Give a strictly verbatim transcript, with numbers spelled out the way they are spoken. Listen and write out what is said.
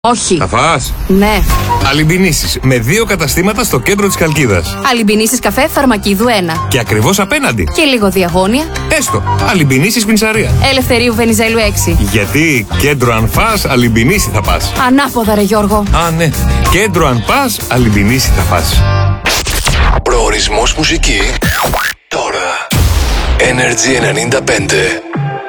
Όχι. Θα φας? Ναι. Αλυμπινήσεις με δύο καταστήματα στο κέντρο της Χαλκίδας. Αλυμπινήσεις καφέ Φαρμακίδου ένα. Και ακριβώς απέναντι. Και λίγο διαγώνια. Έστω. Αλυμπινήσεις Πινσαρία. Ελευθερίου Βενιζέλου έξι. Γιατί κέντρο αν φας, Αλυμπινήσι θα πας. Ανάποδα ρε Γιώργο. Α, ναι. Κέντρο αν πας, Αλυμπινήσι θα πας. Προορισμός μουσική τώρα. Energy ενενήντα πέντε.